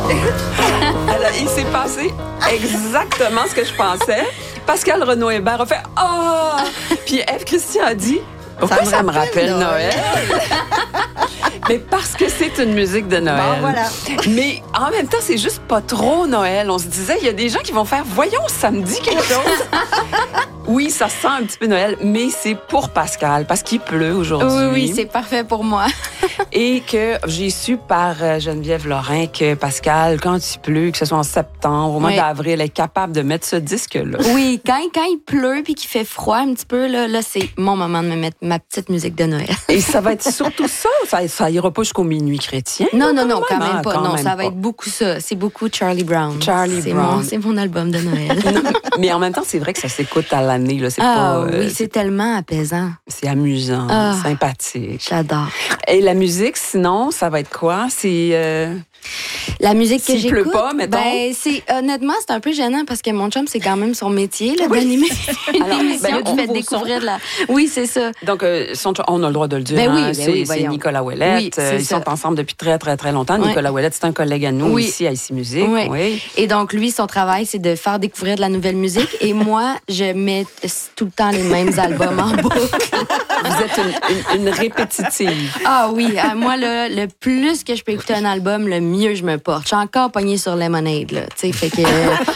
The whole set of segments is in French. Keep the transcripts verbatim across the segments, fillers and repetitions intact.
Alors, il s'est passé exactement ce que je pensais. Pascal Renaud-Hébert a fait « Ah! » Puis Ève Christian a dit « Pourquoi ça, ça me rappelle Noël? » Mais parce que c'est une musique de Noël. Bon, voilà. Mais en même temps, c'est juste pas trop Noël. On se disait, il y a des gens qui vont faire « Voyons, ça me dit quelque chose. » Oui, ça sent un petit peu Noël, mais c'est pour Pascal, parce qu'il pleut aujourd'hui. Oui, oui, c'est parfait pour moi. Et que j'ai su par Geneviève Lorrain que Pascal, quand il pleut, que ce soit en septembre, au mois oui. d'avril, est capable de mettre ce disque-là. Oui, quand, quand il pleut puis qu'il fait froid un petit peu, là, là, c'est mon moment de me mettre ma petite musique de Noël. Et ça va être surtout ça? Ça, ça ira pas jusqu'au minuit chrétien? Non, non, non, quand même, quand même pas. Quand non, même ça pas. va être beaucoup ça. C'est beaucoup Charlie Brown. Charlie c'est Brown. Mon, c'est mon album de Noël. Mais en même temps, c'est vrai que ça s'écoute à l'année. Là. C'est ah pas, oui, euh, c'est, c'est tellement apaisant. C'est amusant, ah, sympathique. J'adore. Et la musique, sinon, ça va être quoi? C'est... Euh... La musique que S'il j'écoute, pleut pas, mettons. Ben, c'est, honnêtement, c'est un peu gênant parce que mon chum, c'est quand même son métier là, oui. d'animer une Alors, émission ben, qui fait découvrir de la... Oui, c'est ça. Donc, euh, son, on a le droit de le dire. Ben oui, hein, ben c'est, oui, c'est Nicolas Ouellette. Oui, c'est Ils ça. sont ensemble depuis très, très, très longtemps. Ouais. Nicolas Ouellette, c'est un collègue à nous oui. ici à Ici Musique. Oui. Oui. Et donc, lui, son travail, c'est de faire découvrir de la nouvelle musique. Et moi, je mets tout le temps les mêmes albums en boucle. Vous êtes une, une, une répétitive. Ah oui, euh, moi, là, le plus que je peux écouter un album, le mieux je me porte. Je suis encore pognée sur Lemonade, là, tu sais, fait que...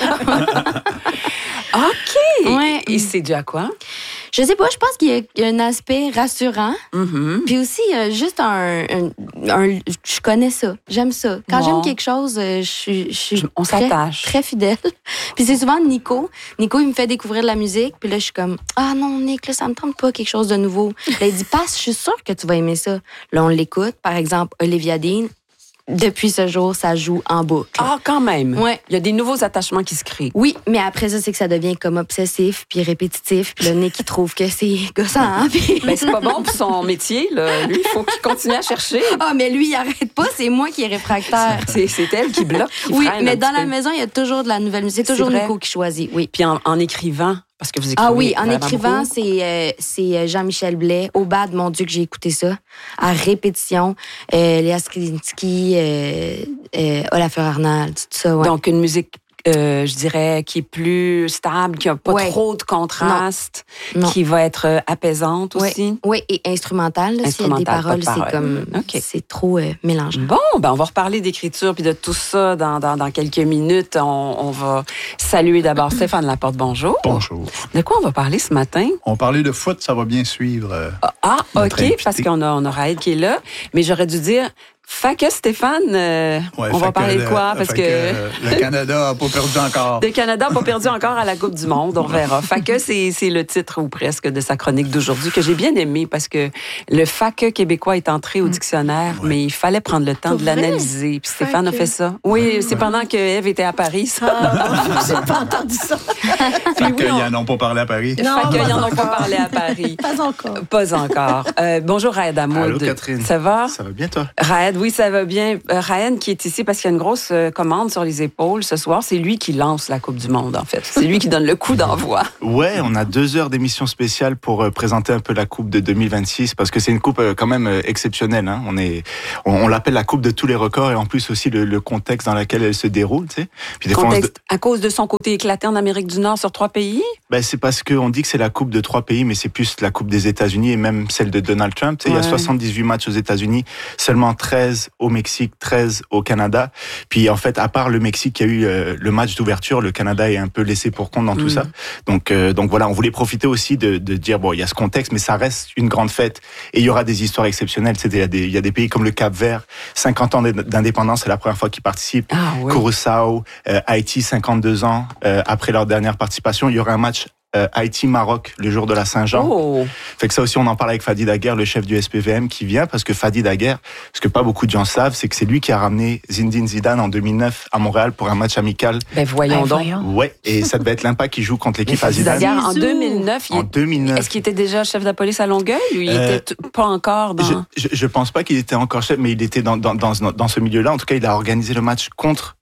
OK! Ouais. Et c'est dû à quoi? Je sais pas, je pense qu'il y a un aspect rassurant. Mm-hmm. Puis aussi, euh, juste un, un, un... Je connais ça, j'aime ça. Quand bon. j'aime quelque chose, euh, je suis... Je suis On très, s'attache. Très fidèle. Puis c'est souvent Nico. Nico, il me fait découvrir de la musique. Puis là, je suis comme, ah non, Nick, là, ça me tente pas quelque chose de nouveau. Là, il dit, passe, je suis sûre que tu vas aimer ça. Là, on l'écoute. Par exemple, Olivia Dean. Depuis ce jour, ça joue en boucle. Ah, quand même. Ouais. Il y a des nouveaux attachements qui se créent. Oui, mais après ça, c'est que ça devient comme obsessif puis répétitif. Puis le Nick, il trouve que c'est gossant. Hein? Puis... Ben, c'est pas bon pour son métier, là. Lui, il faut qu'il continue à chercher. Ah, mais lui, il arrête pas. C'est moi qui est réfractaire. C'est, c'est elle qui bloque, qui oui, freine mais dans peu. la maison, il y a toujours de la nouvelle musique. C'est toujours c'est Nico qui choisit, oui. Puis en, en écrivant... Parce que vous écrivez ah oui, en vraiment écrivant, beaucoup. c'est, euh, c'est Jean-Michel Blais. Au bad, mon Dieu, que j'ai écouté ça. À répétition. Euh, Léa Skrinsky, euh, euh, Olafur Arnald, tout ça, ouais. Donc, une musique, euh, je dirais, qui est plus stable, qui n'a pas ouais. trop de contraste, non. Non. qui va être euh, apaisante ouais. aussi. Oui, et instrumentale. Là, s'il y a des paroles, de paroles. c'est comme... Okay. C'est trop euh, mélangeant. Bon, ben on va reparler d'écriture puis de tout ça dans, dans, dans quelques minutes. On, on va saluer d'abord Stéphane Laporte. Bonjour. Bonjour. De quoi on va parler ce matin? On parlait de foot, ça va bien suivre. Euh, ah, OK, invité. Parce qu'on a, on a Raed qui est là. Mais j'aurais dû dire... Fait que Stéphane, euh, ouais, on va parler le, de quoi? Parce que, que euh, le Canada n'a pas perdu encore. Le Canada n'a pas perdu encore à la Coupe du Monde, on verra. Fait que c'est, c'est le titre ou presque de sa chronique d'aujourd'hui que j'ai bien aimé parce que le fac québécois est entré au dictionnaire, ouais. mais il fallait prendre le temps Pour de vrai? l'analyser. Puis Stéphane fac. a fait ça. Oui, c'est pendant que Ève était à Paris, ça. Ah, j'ai pas entendu ça. Fait qu'ils n'en ont pas parlé à Paris. Non, fait qu'ils n'en ont pas parlé à Paris. Pas encore. Pas encore. Euh, bonjour Raed Hamoud. Allô Catherine. Ça va? Ça va bien toi? Raed, oui, ça va bien. Euh, Raed qui est ici parce qu'il y a une grosse euh, commande sur les épaules ce soir. C'est lui qui lance la Coupe du Monde, en fait. C'est lui qui donne le coup d'envoi. Ouais, on a deux heures d'émission spéciale pour euh, présenter un peu la Coupe de deux mille vingt-six parce que c'est une coupe euh, quand même euh, exceptionnelle. Hein. On, est, on, on l'appelle la Coupe de tous les records et en plus aussi le, le contexte dans lequel elle se déroule. Tu sais. Puis des contexte fois, se... À cause de son côté éclaté en Amérique du Nord sur trois pays? Ben, c'est parce qu'on dit que c'est la Coupe de trois pays, mais c'est plus la Coupe des États-Unis et même celle de Donald Trump. Tu sais, ouais. Il y a soixante-dix-huit matchs aux États-Unis, seulement treize au Mexique, treize au Canada. Puis en fait, à part le Mexique, il y a eu euh, le match d'ouverture, le Canada est un peu laissé pour compte dans tout mmh. ça. Donc, euh, donc voilà, on voulait profiter aussi de, de dire, bon, il y a ce contexte, mais ça reste une grande fête et il y aura des histoires exceptionnelles. Il y a des, il y a des pays comme le Cap-Vert, cinquante ans d'indépendance, c'est la première fois qu'ils participent. Ah, oui. Curaçao, euh, Haïti, cinquante-deux ans, euh, après leur dernière participation. Il y aura un match Euh, Haïti-Maroc, le jour de la Saint-Jean. Oh. Fait que ça aussi, on en parle avec Fadi Daguerre, le chef du S P V M, qui vient, parce que Fadi Daguerre, ce que pas beaucoup de gens savent, c'est que c'est lui qui a ramené Zinedine Zidane en deux mille neuf à Montréal pour un match amical. Ben voyons ben, donc. Voyons. Ouais, et ça devait être l'Impact qui joue contre l'équipe à Zidane. Daguerre, en deux mille neuf, il... en deux mille neuf. Est-ce qu'il était déjà chef de la police à Longueuil ou il euh, était t- pas encore dans... Je, je, je pense pas qu'il était encore chef, mais il était dans, dans, dans, dans ce milieu-là. En tout cas, il a organisé le match contre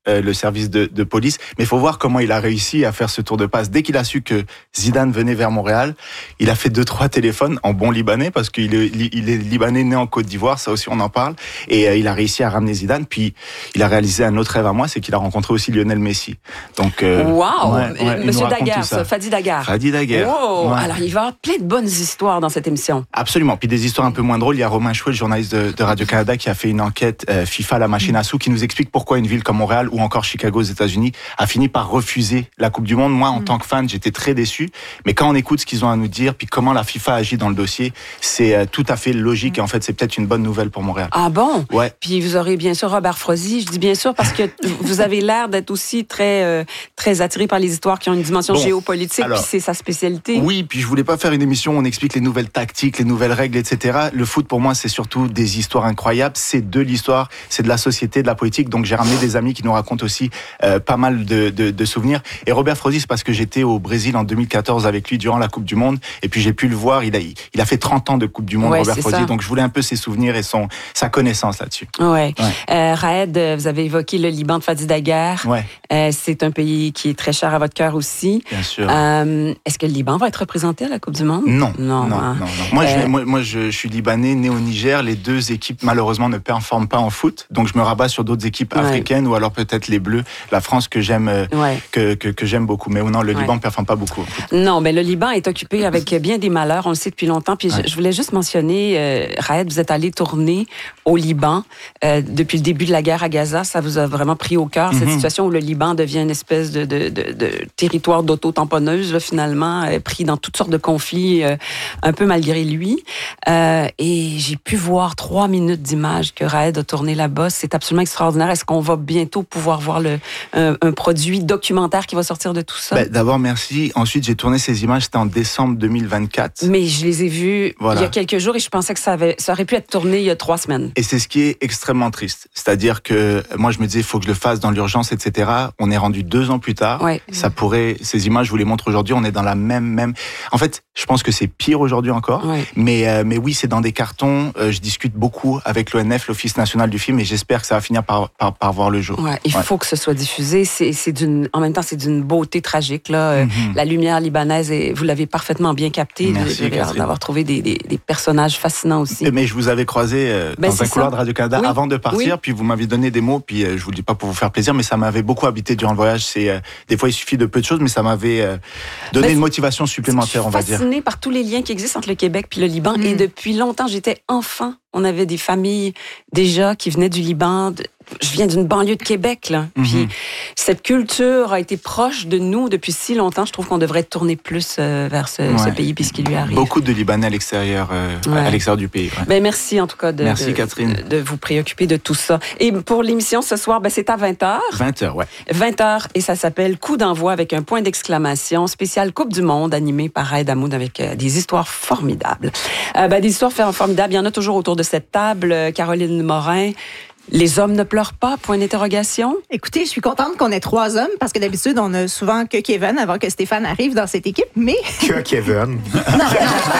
euh, le service de, de police. Mais il faut voir comment il a réussi à faire ce tour de passe. Dès qu'il a su que Zidane venait vers Montréal, il a fait deux, trois téléphones en bon libanais, parce qu'il est, il est libanais né en Côte d'Ivoire, ça aussi on en parle. Et euh, il a réussi à ramener Zidane. Puis il a réalisé un autre rêve à moi, c'est qu'il a rencontré aussi Lionel Messi. Donc, euh, wow! ouais, ouais, Monsieur Daguerre, ça. Fadi Daguerre. Fadi Daguerre. Wow! Ouais. Alors, il va y avoir plein de bonnes histoires dans cette émission. Absolument. Puis des histoires un peu moins drôles. Il y a Romain Chouet, le journaliste de, de Radio-Canada, qui a fait une enquête euh, FIFA, la machine à sous, qui nous explique pourquoi une ville comme Montréal ou encore Chicago aux États-Unis a fini par refuser la Coupe du Monde. Moi, en mm. tant que fan, j'étais très déçu. Mais quand on écoute ce qu'ils ont à nous dire, puis comment la FIFA agit dans le dossier, c'est euh, tout à fait logique. Mm. Et en fait, c'est peut-être une bonne nouvelle pour Montréal. Ah bon? Ouais. Puis vous aurez bien sûr Robert Frozy. Je dis bien sûr parce que vous avez l'air d'être aussi très, euh, très attiré par les histoires qui ont une dimension bon, géopolitique. Alors, puis c'est sa spécialité. Oui, puis je voulais pas faire une émission où on explique les nouvelles tactiques, les nouvelles règles, et cetera. Le foot, pour moi, c'est surtout des histoires incroyables. C'est de l'histoire, c'est de la société, de la politique. Donc, j'ai ramené des amis qui nous racontent aussi euh, pas mal de, de, de souvenirs. Et Robert Frozy, c'est parce que j'étais au Brésil en deux mille quatorze avec lui durant la Coupe du Monde. Et puis, j'ai pu le voir. Il a, il a fait trente ans de Coupe du Monde, ouais, Robert Frozy. Ça. Donc, je voulais un peu ses souvenirs et son, sa connaissance là-dessus. Ouais. ouais. Euh, Raed, vous avez évoqué le Liban de Fadi Daguerre. Ouais. Euh, c'est un pays qui est très cher à votre cœur aussi. Bien sûr. Euh, est-ce que le Liban va être représenté à la Coupe du Monde? Non. Non, non, hein. non, non. Moi, euh... je, moi, moi je, je suis libanais, né au Niger. Les deux équipes, malheureusement, ne performent pas en foot. Donc, je me rabats sur d'autres équipes ouais. africaines ou alors peut-être les Bleus, la France que j'aime, ouais. que, que, que j'aime beaucoup. Mais non, le Liban ne ouais. performe pas beaucoup. Non, mais le Liban est occupé avec bien des malheurs. On le sait depuis longtemps. Puis ouais. je, je voulais juste mentionner, euh, Raed, vous êtes allé tourner au Liban euh, depuis le début de la guerre à Gaza. Ça vous a vraiment pris au cœur, mm-hmm. cette situation où le Liban devient une espèce de, de, de, de territoire d'auto-tamponneuse, là, finalement, euh, pris dans toutes sortes de conflits, euh, un peu malgré lui. Euh, et j'ai pu voir trois minutes d'images que Raed a tourné là-bas. C'est absolument extraordinaire. Est-ce qu'on va bientôt pouvoir voir le, un, un produit documentaire qui va sortir de tout ça? Ben, d'abord, merci. Ensuite, j'ai tourné ces images, c'était en décembre deux mille vingt-quatre. Mais je les ai vues voilà. il y a quelques jours et je pensais que ça, avait, ça aurait pu être tourné il y a trois semaines. Et c'est ce qui est extrêmement triste. C'est-à-dire que moi, je me disais, il faut que je le fasse dans l'urgence, et cetera. On est rendu deux ans plus tard. Ouais. Ça pourrait, ces images, je vous les montre aujourd'hui, on est dans la même, même. En fait, je pense que c'est pire aujourd'hui encore. Ouais. Mais, euh, mais oui, c'est dans des cartons. Euh, je discute beaucoup avec l'O N F, l'Office national du film, et j'espère que ça va finir par, par, par voir le jour. Ouais, il ouais. faut que ce soit diffusé. C'est, c'est d'une, en même temps, c'est d'une beauté tragique. Là. Mm-hmm. La lumière libanaise, et vous l'avez parfaitement bien capté. Merci, de, d'avoir trouvé des, des, des personnages fascinants aussi. Mais je vous avais croisé euh, ben, dans un couloir ça. de Radio-Canada oui. avant de partir, oui. puis vous m'avez donné des mots, puis euh, je vous le dis pas pour vous faire plaisir, mais ça m'avait beaucoup habité durant le voyage. C'est, euh, des fois, il suffit de peu de choses, mais ça m'avait euh, donné ben, une motivation supplémentaire, on va dire. Je suis fascinée par tous les liens qui existent entre le Québec et le Liban, mm. et depuis longtemps, j'étais enfant. On avait des familles déjà qui venaient du Liban. Je viens d'une banlieue de Québec, là. Mm-hmm. Puis cette culture a été proche de nous depuis si longtemps. Je trouve qu'on devrait tourner plus euh, vers ce, ouais. ce pays puis ce qui lui arrive. Beaucoup de Libanais à l'extérieur, euh, ouais. à l'extérieur du pays. Ouais. Ben merci en tout cas de, merci, de, Catherine. de, de vous préoccuper de tout ça. Et pour l'émission ce soir, ben c'est à vingt heures. vingt heures, ouais. vingt heures et ça s'appelle Coup d'envoi avec un point d'exclamation spécial Coupe du Monde animé par Raed Hamoud avec euh, des histoires formidables. Euh, ben, des histoires formidables, il y en a toujours autour de cette table. Caroline Morin. Les hommes ne pleurent pas, point d'interrogation? Écoutez, je suis contente qu'on ait trois hommes, parce que d'habitude, on a souvent que Kevin avant que Stéphane arrive dans cette équipe, mais... Que Kevin. Non, non.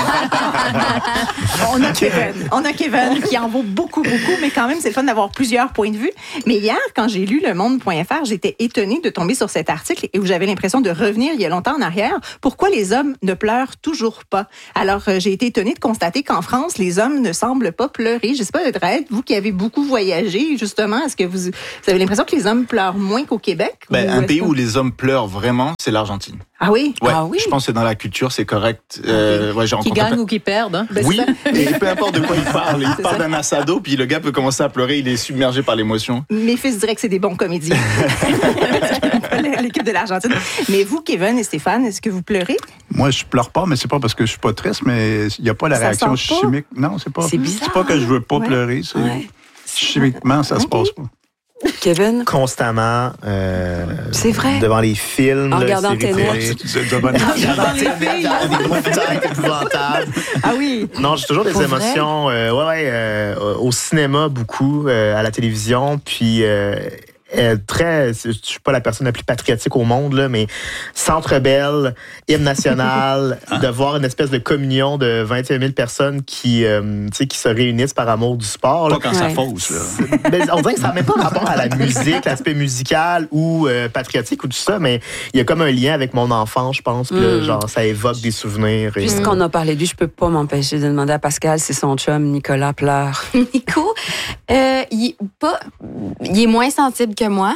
on a Kevin. On a Kevin qui en vaut beaucoup, beaucoup, mais quand même, c'est le fun d'avoir plusieurs points de vue. Mais hier, quand j'ai lu le monde point f r, j'étais étonnée de tomber sur cet article et où j'avais l'impression de revenir il y a longtemps en arrière. Pourquoi les hommes ne pleurent toujours pas? Alors, j'ai été étonnée de constater qu'en France, les hommes ne semblent pas pleurer. Je sais pas, Raed, vous qui avez beaucoup voyagé, justement, est-ce que vous, vous avez l'impression que les hommes pleurent moins qu'au Québec? Ben, un pays que... où les hommes pleurent vraiment, c'est l'Argentine. Ah oui? Ouais, ah oui? Je pense que c'est dans la culture, c'est correct. Euh, ouais, j'ai qui gagnent ou qui perdent. Hein? Ben, oui, et peu importe de quoi il parle. Il parle d'un assado, puis le gars peut commencer à pleurer, il est submergé par l'émotion. Mes fils diraient que c'est des bons comédiens. L'équipe de l'Argentine. Mais vous, Kevin et Stéphane, est-ce que vous pleurez? Moi, je pleure pas, mais c'est pas parce que je suis pas triste, mais il n'y a pas la ça réaction chimique. Pas? Non, c'est pas. C'est bizarre. C'est pas que je veux pas ouais. pleurer. C'est... Ouais. Chimiquement, ça okay. se passe pas. Kevin? Constamment. Euh, c'est vrai. Devant les films. En regardant Ténèbres. Devant les films. Épouvantables. Ah oui. Non, j'ai toujours des Pour émotions. Euh, ouais, ouais. Euh, au cinéma, beaucoup. Euh, à la télévision. Puis. Euh, euh, très, je suis pas la personne la plus patriotique au monde, là, mais Centre Bell, hymne national, de voir une espèce de communion de vingt et un mille personnes qui, euh, tu sais, qui se réunissent par amour du sport. Pas là. quand ça Ouais. fausse, là. Ben, on dirait que ça n'a même pas rapport à la musique, l'aspect musical ou euh, patriotique ou tout ça, mais il y a comme un lien avec mon enfance, je pense. Puis là, Mm. genre, ça évoque des souvenirs. Et... Puisqu'on a parlé de lui, je peux pas m'empêcher de demander à Pascal si son chum, Nicolas, pleure. Nico, euh, il est pas, il est moins sensible que moi.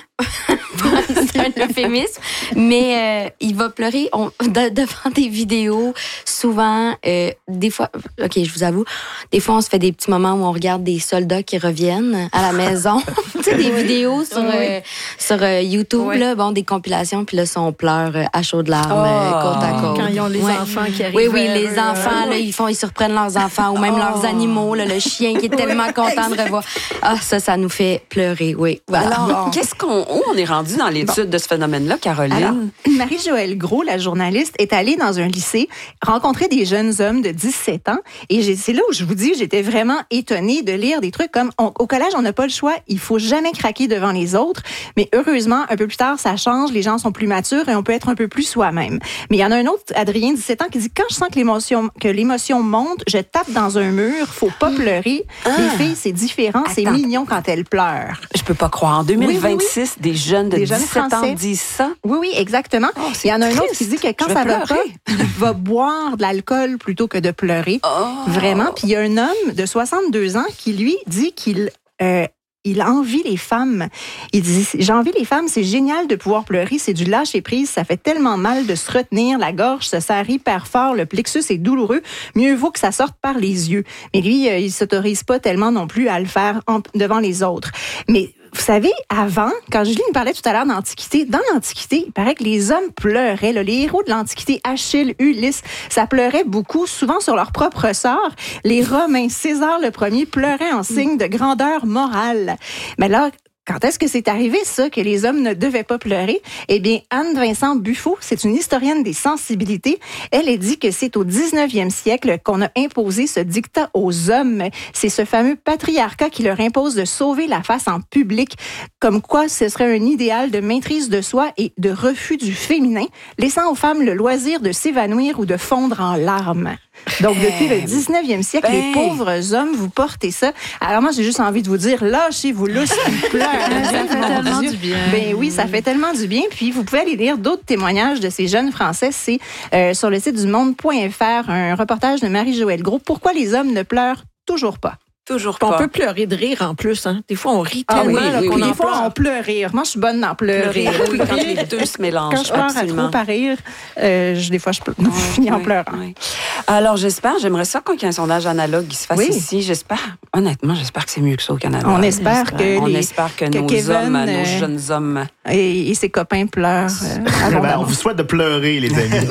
C'est un euphémisme. Mais euh, il va pleurer on, de, devant des vidéos. Souvent, euh, des fois, OK, je vous avoue, des fois, on se fait des petits moments où on regarde des soldats qui reviennent à la maison. Tu sais, des vidéos sur, Oui. euh, sur euh, YouTube, Oui. là, bon, des compilations. Puis là, ça, on pleure euh, à chaudes larmes, Oh. euh, côte à côte. Quand ils ont les Ouais. enfants qui arrivent. Oui, oui, vers les eux, enfants, euh, là, ils font, ils surprennent leurs enfants ou même Oh. leurs animaux, là, le chien qui est tellement content de revoir. Ah, ça, ça nous fait pleurer, oui. Voilà. Alors, qu'est-ce qu'on, où on est rendu dans l'étude de ce phénomène-là, Caroline? Alors, Marie-Joëlle Gros, la journaliste, est allée dans un lycée rencontrer des jeunes hommes de dix-sept ans. Et j'ai- c'est là où je vous dis, j'étais vraiment étonnée de lire des trucs comme on- au collège, on n'a pas le choix, il faut jamais craquer devant les autres. Mais heureusement, un peu plus tard, ça change, les gens sont plus matures et on peut être un peu plus soi-même. Mais il y en a un autre, Adrien, dix-sept ans, qui dit quand je sens que l'émotion, que l'émotion monte, je tape dans un mur, faut pas pleurer. Les filles, c'est différent, c'est Attends. mignon quand elles pleurent. Je peux pas croire. En deux mille vingt-six, des jeunes de Des jeunes dix-sept ans Français. disent ça. Oui, oui, exactement. Oh, c'est il y en a un autre triste. qui dit que quand Je vais ça va pas, pleurer. il va boire de l'alcool plutôt que de pleurer. Oh. Vraiment. Puis il y a un homme de soixante-deux ans qui, lui, dit qu'il euh, il envie les femmes. Il dit, j'envie les femmes, c'est génial de pouvoir pleurer, c'est du lâcher-prise, ça fait tellement mal de se retenir, la gorge se serre hyper fort, le plexus est douloureux, mieux vaut que ça sorte par les yeux. Mais lui, euh, il s'autorise pas tellement non plus à le faire en- devant les autres. Mais vous savez, avant, quand Julie nous parlait tout à l'heure d'Antiquité, dans l'Antiquité, il paraît que les hommes pleuraient. Là. Les héros de l'Antiquité, Achille, Ulysse, ça pleurait beaucoup, souvent sur leur propre sort. Les Romains, César le premier, pleuraient en signe de grandeur morale. Mais là, quand est-ce que c'est arrivé, ça, que les hommes ne devaient pas pleurer? Eh bien, Anne-Vincent Buffo, c'est une historienne des sensibilités. Elle a dit que c'est au dix-neuvième siècle qu'on a imposé ce dictat aux hommes. C'est ce fameux patriarcat qui leur impose de sauver la face en public, comme quoi ce serait un idéal de maîtrise de soi et de refus du féminin, laissant aux femmes le loisir de s'évanouir ou de fondre en larmes. Donc, depuis le dix-neuvième siècle, Ben. les pauvres hommes, vous portez ça. Alors moi, j'ai juste envie de vous dire, lâchez-vous lousse, qui pleure. Ça fait tellement du bien. Ben oui, ça fait tellement du bien. Puis vous pouvez aller lire d'autres témoignages de ces jeunes Français. C'est euh, sur le site du monde point f r, un reportage de Marie-Joëlle Gros. Pourquoi les hommes ne pleurent toujours pas? Toujours Puis on pas. peut pleurer de rire en plus. Hein. Des fois, on rit Ah tellement oui, là, oui, qu'on oui. en Des fois, pleure. on pleure rire. Moi, je suis bonne d'en pleurer. Pleurer, oui, quand les deux se mélangent. Quand je pleure à absolument. trop par rire, euh, je- des fois, je peux finir en Oui, pleurant. oui. Alors, j'espère, j'aimerais ça qu'il y ait un sondage analogue qui se fasse Oui. ici. J'espère, honnêtement, j'espère que c'est mieux que ça au Canada. On espère que On les- espère que, que nos Kevin, hommes, euh, nos jeunes hommes. Et, et ses copains pleurent euh, Ben, on abondamment. vous souhaite de pleurer, les amis.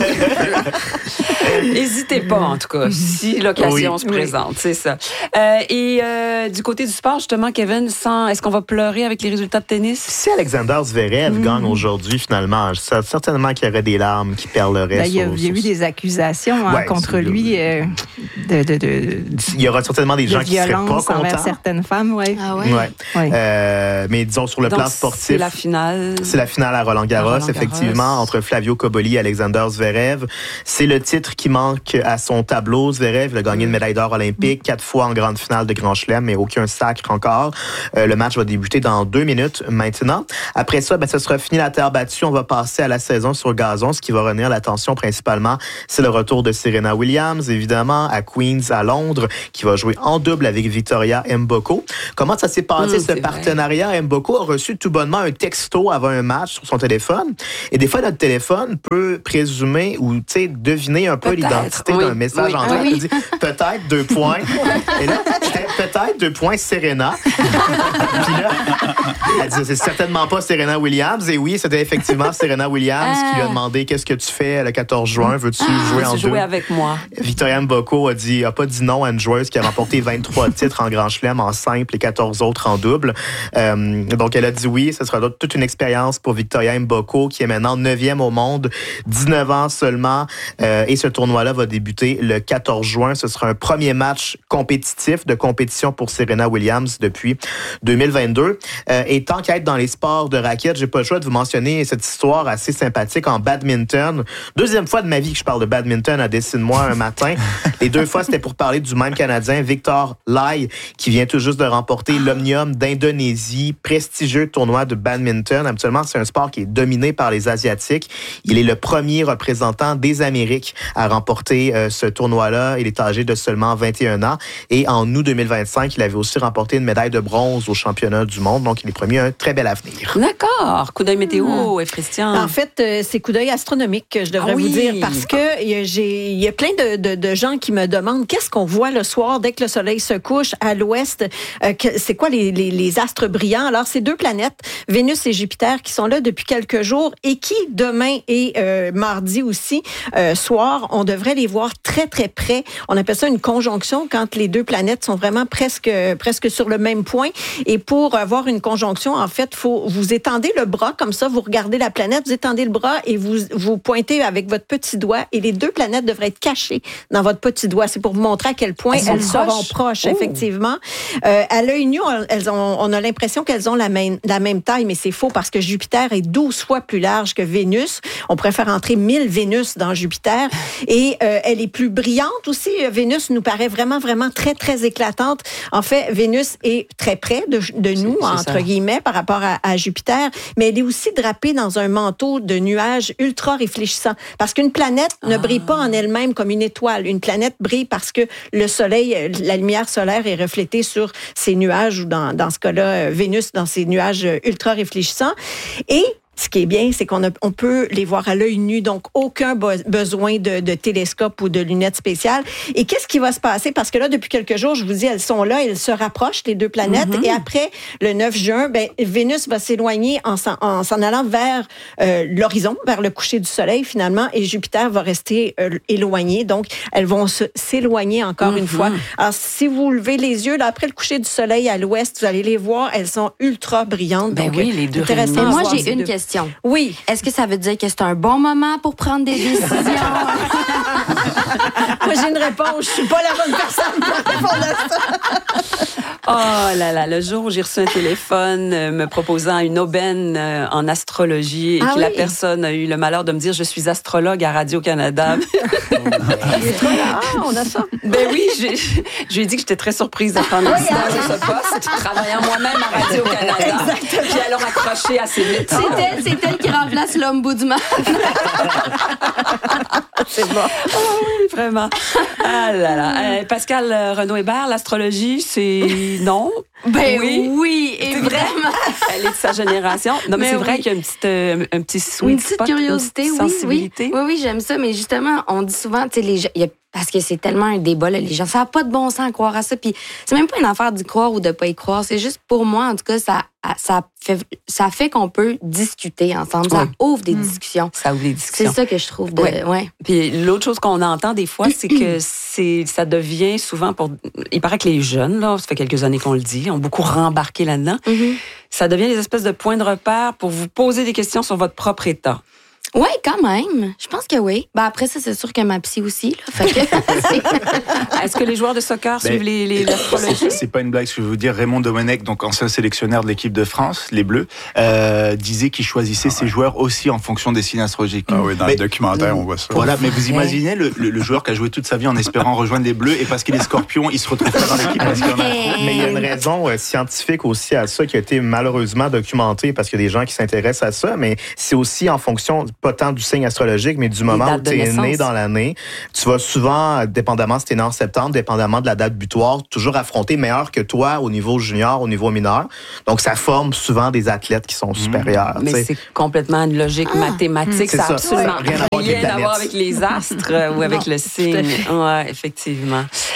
N'hésitez pas, en tout cas, si l'occasion Oui. se présente, c'est ça. Euh, et euh, du côté du sport, justement, Kevin, sans, est-ce qu'on va pleurer avec les résultats de tennis? Si Alexander Zverev gagne aujourd'hui, finalement, ça- certainement qu'il y aurait des larmes qui perleraient. Ben, il y a, sur- il y a eu sur- des accusations hein, Ouais, contre c'est- lui euh, de, de, de, Il y aura certainement des de gens qui seraient pas violence envers contents. certaines femmes. Ouais. Ah ouais? Ouais. Ouais. Euh, mais disons, sur le Donc, plan c'est sportif, la finale. c'est la finale à Roland-Garros, À Roland-Garros. effectivement, entre Flavio Cobolli et Alexander Zverev. C'est le titre qui manque à son tableau. Zverev il a gagné une médaille d'or olympique, quatre fois en grande finale de Grand Chelem, mais aucun sacre encore. Euh, le match va débuter dans deux minutes maintenant. Après ça, ben, ce sera fini la terre battue. On va passer à la saison sur gazon. Ce qui va retenir l'attention principalement, c'est le retour de Serena Williams, évidemment, à Queens, à Londres, qui va jouer en double avec Victoria Mboko. Comment ça s'est passé, Mmh, ce c'est partenariat? Mboko a reçu tout bonnement un texto avant un match sur son téléphone. Et des fois, notre téléphone peut présumer ou, tu sais, deviner un peu Peut-être, l'identité oui, d'un message oui. en Ah ligne. oui. Il dit peut-être deux points. Et là, c'était peut-être deux points Serena. Puis là, elle dit c'est certainement pas Serena Williams. Et oui, c'était effectivement Serena Williams qui lui a demandé qu'est-ce que tu fais le quatorze juin? Veux-tu jouer en Tu deux? jouer avec moi. Victoria Mboko a dit, a pas dit non à une joueuse qui a remporté vingt-trois titres en Grand Chelem en simple et quatorze autres en double. Euh, donc, elle a dit oui, ce sera toute une expérience pour Victoria Mboko, qui est maintenant neuvième au monde, dix-neuf ans seulement. Euh, et ce tournoi-là va débuter le quatorze juin. Ce sera un premier match compétitif de compétition pour Serena Williams depuis deux mille vingt-deux. Euh, et tant qu'à être dans les sports de raquettes, j'ai pas le choix de vous mentionner cette histoire assez sympathique en badminton. Deuxième fois de ma vie que je parle de badminton à Dessine-moi un matin. Les deux fois, c'était pour parler du même Canadien, Victor Lai, qui vient tout juste de remporter l'Omnium d'Indonésie, prestigieux tournoi de badminton. Habituellement, c'est un sport qui est dominé par les Asiatiques. Il est le premier représentant des Amériques à remporter euh, ce tournoi-là. Il est âgé de seulement vingt et un ans. Et en août deux mille vingt-cinq, il avait aussi remporté une médaille de bronze au championnat du monde. Donc, il est promis un très bel avenir. D'accord. Coup d'œil météo, mmh. Christian. En fait, euh, c'est coup d'œil astronomique, je devrais ah oui. vous dire, parce que il y, y a plein de, de, de gens qui me demandent qu'est-ce qu'on voit le soir dès que le soleil se couche à l'ouest. Euh, que, c'est quoi les, les, les astres brillants? Alors, c'est deux planètes, Vénus et Jupiter, qui sont là depuis quelques jours et qui, demain et euh, mardi aussi, euh, soir, on devrait les voir très, très près. On appelle ça une conjonction quand les deux planètes sont vraiment presque, presque sur le même point. Et pour avoir une conjonction, en fait, faut, vous étendez le bras comme ça, vous regardez la planète, vous étendez le bras et vous, vous pointez avec votre petit doigt et les deux planètes devraient être cachées dans votre petit doigt. C'est pour vous montrer à quel point elles, elles seront proches, oh. effectivement. Euh, à l'œil nu, on, elles ont, on a l'impression qu'elles ont la même, la même taille, mais c'est faux parce que Jupiter est douze fois plus large que Vénus. On préfère entrer mille Vénus dans Jupiter et euh, elle est plus brillante aussi. Vénus nous paraît vraiment, vraiment très, très éclatante. En fait, Vénus est très près de, de nous, c'est, c'est entre ça. guillemets, par rapport à, à Jupiter, mais elle est aussi drapée dans un manteau de nuages ultra réfléchissants. Parce qu'une planète ah. ne brille pas en elle-même comme une étoile. Une planète brille parce que le soleil, la lumière solaire est reflétée sur ces nuages, ou dans, dans ce cas-là, Vénus, dans ces nuages ultra réfléchissants. Et ce qui est bien, c'est qu'on a, on peut les voir à l'œil nu, donc aucun be- besoin de, de télescope ou de lunettes spéciales. Et qu'est-ce qui va se passer? Parce que là, depuis quelques jours, je vous dis, elles sont là, elles se rapprochent, les deux planètes. Mm-hmm. Et après, le neuf juin, ben, Vénus va s'éloigner en s'en, en s'en allant vers euh, l'horizon, vers le coucher du soleil, finalement, et Jupiter va rester euh, éloigné. Donc, elles vont se, s'éloigner encore mm-hmm. une fois. Alors, si vous levez les yeux, là, après le coucher du soleil à l'ouest, vous allez les voir, elles sont ultra brillantes. Ben donc, oui, les deux. Intéressant. Et moi, j'ai une question. Oui. Est-ce que ça veut dire que c'est un bon moment pour prendre des décisions? Moi, j'ai une réponse. Je suis pas la bonne personne pour répondre à ça. Oh là là, le jour où j'ai reçu un téléphone euh, me proposant une aubaine euh, en astrologie et ah que oui. la personne a eu le malheur de me dire « Je suis astrologue à Radio-Canada. » Ah, on a ça. Ben oui, j'ai, je lui ai dit que j'étais très surprise de prendre le décision de ce poste, travaillant moi-même à Radio-Canada. Exactement. Puis elle a raccroché assez vite. C'est elle, c'est elle qui remplace l'homme bout du mal. C'est bon. Oh oui, vraiment. Ah là là. Euh, Pascal Renaud-Hébert, l'astrologie, c'est non? Ben oui, oui et vraiment. Elle est de sa génération. Non, mais, mais c'est oui. vrai qu'il y a une petite, euh, un petit sweet une petite spot, curiosité, une petite oui, sensibilité. Oui, oui, oui, j'aime ça. Mais justement, on dit souvent, tu sais, les gens, il y a parce que c'est tellement un débat, là, les gens, ça n'a pas de bon sens à croire à ça. Puis c'est même pas une affaire d'y croire ou de pas y croire. C'est juste, pour moi, en tout cas, ça, ça fait, ça fait qu'on peut discuter ensemble. Ça oui. ouvre des mmh. discussions. Ça ouvre des discussions. C'est ça que je trouve de. Ouais. Ouais. Puis l'autre chose qu'on entend des fois, c'est que c'est, ça devient souvent pour. Il paraît que les jeunes, là, ça fait quelques années qu'on le dit, ont beaucoup rembarqué là-dedans. Mmh. Ça devient des espèces de points de repère pour vous poser des questions sur votre propre état. Oui, quand même. Je pense que oui. Ben après ça, c'est sûr que ma psy aussi. Là, fait que... Est-ce que les joueurs de soccer ben, suivent les, les, l'astrologie? C'est, c'est pas une blague, ce que je veux vous dire. Raymond Domenech, donc ancien sélectionneur de l'équipe de France, les Bleus, euh, disait qu'il choisissait ah ouais. ses joueurs aussi en fonction des signes astrologiques. Ah oui, dans mais, le documentaire, on voit ça. Voilà, mais vous imaginez le, le, le joueur qui a joué toute sa vie en espérant rejoindre les Bleus et parce qu'il est scorpion, il se retrouve pas dans l'équipe parce qu'il y en a trop. Mais il y a une raison euh, scientifique aussi à ça qui a été malheureusement documentée parce qu'il y a des gens qui s'intéressent à ça, mais c'est aussi en fonction, pas tant du signe astrologique, mais du moment où tu es né dans l'année, tu vas souvent, dépendamment si tu es né en septembre, dépendamment de la date butoir, toujours affronter meilleur que toi au niveau junior, au niveau mineur. Donc, ça forme souvent des athlètes qui sont mmh. supérieurs. Mais t'sais. c'est complètement une logique ah, mathématique. Ça n'a absolument ouais, rien, rien à voir avec les astres ou avec avec non, le signe. Oui, effectivement.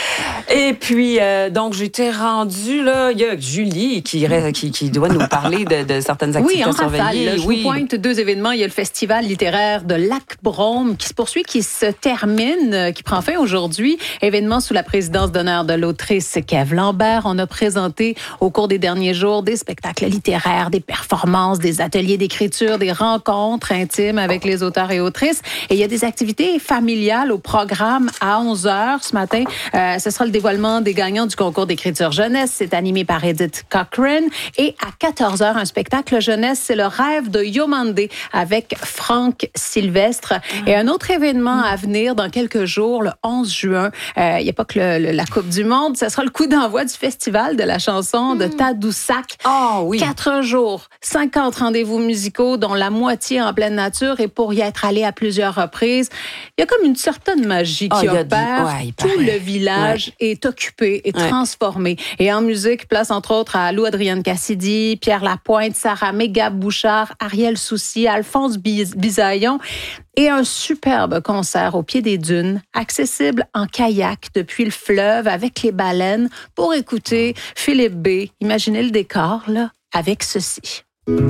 Et puis, euh, donc, j'étais rendue, là, il y a Julie qui, qui, qui doit nous parler de, de certaines activités oui, en rafale, surveillées. Je oui, vous pointe deux événements. Il y a le festival littéraire de Lac-Brome qui se poursuit, qui se termine, qui prend fin aujourd'hui. Événement sous la présidence d'honneur de l'autrice Kev Lambert. On a présenté au cours des derniers jours des spectacles littéraires, des performances, des ateliers d'écriture, des rencontres intimes avec les auteurs et autrices. Et il y a des activités familiales au programme à onze heures ce matin. Euh, ce sera le dévoilement des gagnants du concours d'écriture jeunesse. C'est animé par Edith Cochrane. Et à quatorze heures, un spectacle jeunesse, c'est le rêve de Yomande avec Franck Sylvestre. Et un autre événement à venir dans quelques jours, le onze juin. Euh, il n'y a pas que le, le, la Coupe du Monde. Ce sera le coup d'envoi du festival de la chanson de Tadoussac. Oh oui. Quatre jours, cinquante rendez-vous musicaux, dont la moitié en pleine nature. Et pour y être allé à plusieurs reprises, il y a comme une certaine magie qui oh, opère. Du... Ouais, Tout le village ouais. est occupé et ouais. transformé. Et en musique, place entre autres à Lou Adrienne Cassidy, Pierre Lapointe, Sarah Mégab Bouchard, Ariel Soucy, Alphonse Bisaillon. Et un superbe concert au pied des dunes, accessible en kayak depuis le fleuve avec les baleines pour écouter Philippe B. Imaginez le décor, là, avec ceci.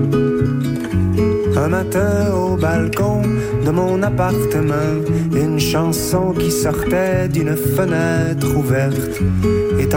Un matin au balcon de mon appartement, une chanson qui sortait d'une fenêtre ouverte.